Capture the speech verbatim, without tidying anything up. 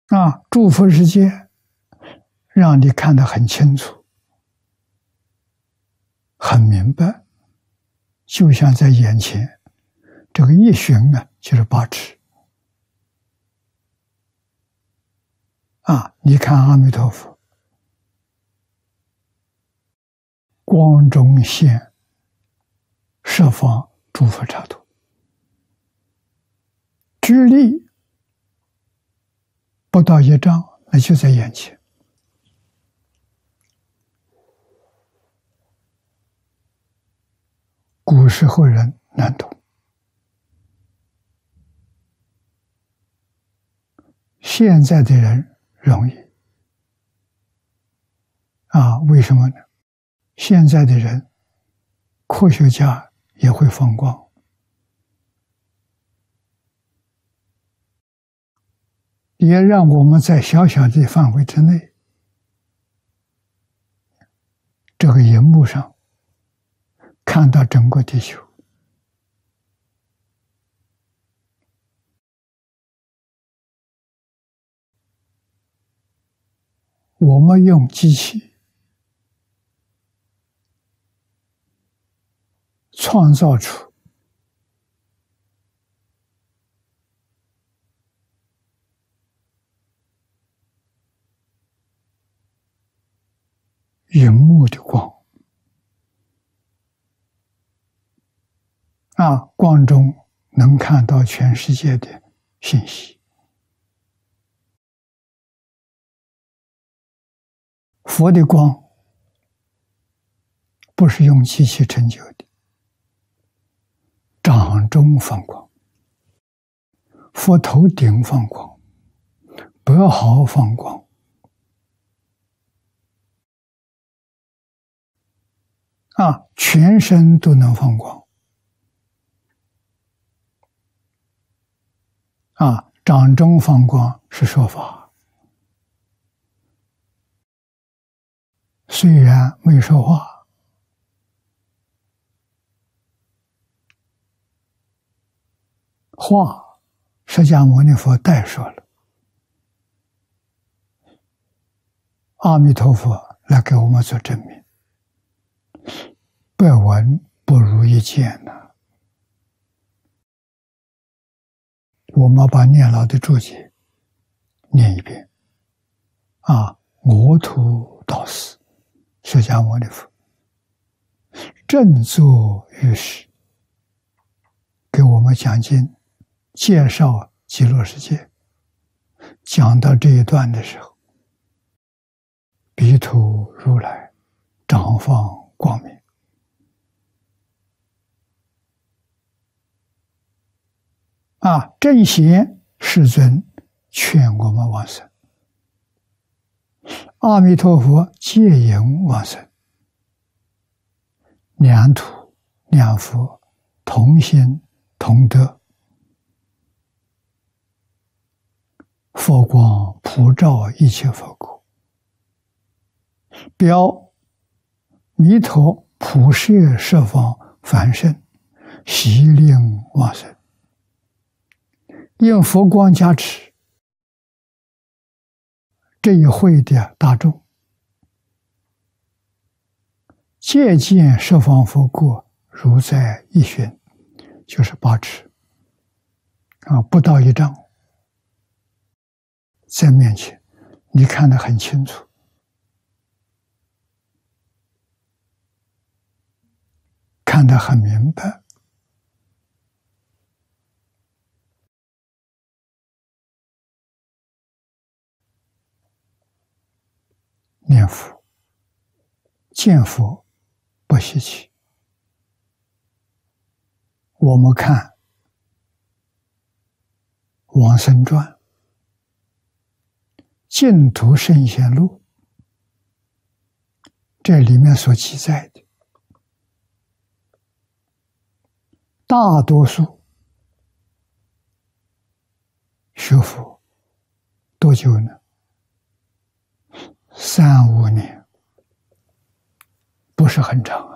啊，诸佛世界让你看得很清楚、很明白，就像在眼前。这个一寻啊，就是八尺。啊，你看阿弥陀佛，光中现十方诸佛刹土，距离不到一丈，那就在眼前。古时候人难懂，现在的人容易。啊，为什么呢？现在的人，科学家也会放光，也让我们在小小的范围之内，这个荧幕上看到整个地球。我们用机器创造出荧幕的光，啊，光中能看到全世界的信息。佛的光不是用机器成就的，掌中放光，佛头顶放光，百毫放光，啊，全身都能放光，啊，掌中放光是说法，虽然没说话，话释迦牟尼佛代说了，阿弥陀佛来给我们做证明，百闻不如一见呐、啊。我们把念老的注解念一遍啊，我土道师释迦牟尼佛正坐于世，给我们讲经介绍极乐世界。讲到这一段的时候，彼土如来长放光明，啊，正贤世尊劝我们往生，阿弥陀佛戒引往生，两土两佛同心同德，佛光普照一切佛国，表弥陀普摄十方凡圣，悉令往生。因佛光加持，这一会的大众借见十方佛国如在一旬，就是八尺啊，不到一丈，在面前你看得很清楚，看得很明白。念佛见佛不稀奇，我们看往生传、净土圣贤录，这里面所记载的大多数学佛多久呢？三五年，不是很长。